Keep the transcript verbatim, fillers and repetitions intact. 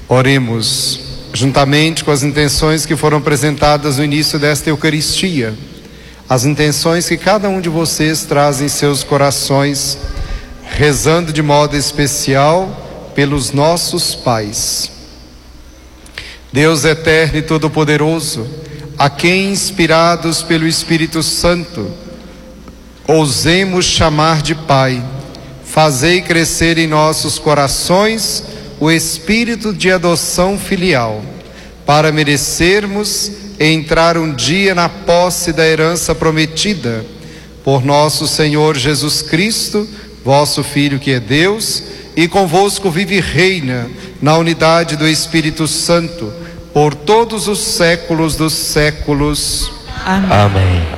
Oremos, juntamente com as intenções que foram apresentadas no início desta Eucaristia, as intenções que cada um de vocês traz em seus corações, rezando de modo especial pelos nossos pais. Deus eterno e todo-poderoso, a quem, inspirados pelo Espírito Santo, ousemos chamar de Pai, fazei crescer em nossos corações o espírito de adoção filial, para merecermos entrar um dia na posse da herança prometida, por nosso Senhor Jesus Cristo, vosso Filho que é Deus, e convosco vive e reina na unidade do Espírito Santo, por todos os séculos dos séculos. Amém. Amém.